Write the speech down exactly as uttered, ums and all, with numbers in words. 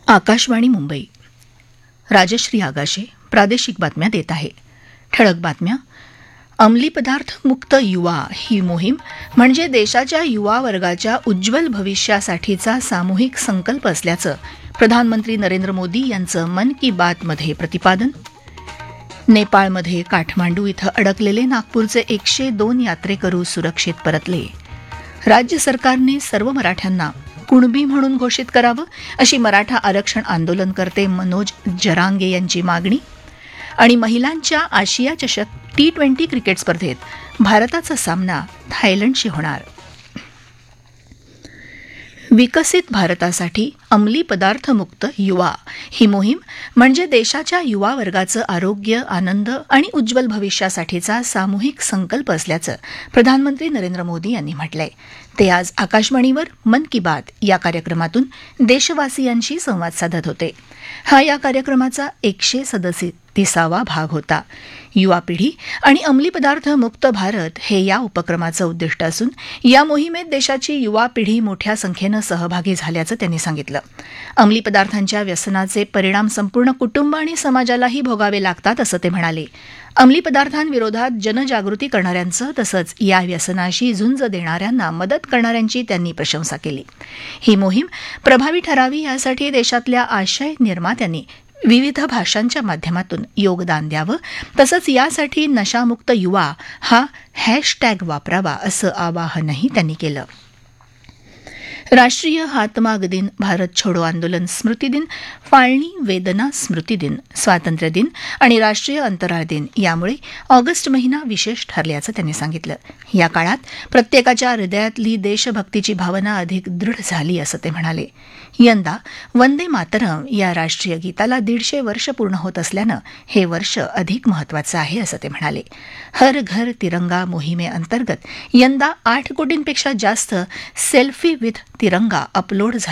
आकाशवाणी मुंबई. राजश्री आगाशे प्रादेशिक बातम्या देत आहे. ठळक बातम्या. अंमली पदार्थ मुक्त युवा ही मोहीम म्हणजे देशाच्या युवा वर्गाच्या उज्ज्वल भविष्यासाठीचा सामूहिक संकल्प असल्याचं प्रधानमंत्री नरेंद्र मोदी यांचं मन की बातमध्ये प्रतिपादन. नेपाळमध्ये काठमांडू इथं अडकलेले नागपूरचे एकशे दोन यात्रेकरू सुरक्षित परतले. राज्य सरकारने सर्व मराठ्यांना कुणबी म्हणून घोषित करावं अशी मराठा आरक्षण आंदोलनकर्ते मनोज जरांगे यांची मागणी. आणि महिलांच्या आशिया चषक टी ट्वेंटी क्रिकेट स्पर्धेत भारताचा सामना थायलंडशी होणार. विकसित भारतासाठी अंमली पदार्थ मुक्त युवा ही मोहीम म्हणजे देशाच्या युवा वर्गाचं आरोग्य, आनंद आणि उज्ज्वल भविष्यासाठीचा सामूहिक संकल्प असल्याचं प्रधानमंत्री नरेंद्र मोदी यांनी म्हटलंय. ते आज आकाशवाणीवर मन की बात या कार्यक्रमातून देशवासियांशी संवाद साधत होते. हा या कार्यक्रमाचा एकशे सदतीसावा भाग होता. युवा पिढी आणि अंमली पदार्थ मुक्त भारत हे या उपक्रमाचं उद्दिष्ट असून या मोहिमेत देशाची युवा पिढी मोठ्या संख्येनं सहभागी झाल्याचं त्यांनी सांगितलं. अंमली पदार्थांच्या व्यसनाचे परिणाम संपूर्ण कुटुंब आणि समाजालाही भोगावे लागतात असं ते म्हणाले. अंमली पदार्थांविरोधात जनजागृती करणाऱ्यांचं तसंच या व्यसनाशी झुंज देणाऱ्यांना मदत करणाऱ्यांची त्यांनी प्रशंसा केली. ही मोहीम प्रभावी ठरावी यासाठी देशातल्या आशय निर्मात्यांनी विविध भाषांच्या माध्यमातून योगदान द्यावं तसंच यासाठी नशामुक्त युवा हा हॅशटॅग वापरावा असं आवाहनही त्यांनी केलं. राष्ट्रीय हातमाग दिन, भारत छोडो आंदोलन स्मृती दिन, फाळणी वेदना स्मृती दिन, स्वातंत्र्य दिन आणि राष्ट्रीय अंतराळ दिन यामुळे ऑगस्ट महिना विशेष ठरल्याचं त्यांनी सांगितलं. या काळात प्रत्येकाच्या हृदयातली देशभक्तीची भावना अधिक दृढ झाली असं ते म्हणाले. यंदा वंदे मातरम या राष्ट्रीय गीताला दीडशे वर्ष पूर्ण होत असल्यानं हे वर्ष अधिक महत्वाचं आहे असं ते म्हणाले. हर घर तिरंगा मोहिमेअंतर्गत यंदा आठ कोटींपेक्षा जास्त सेल्फी विथ तिरंगा अपलोड झाले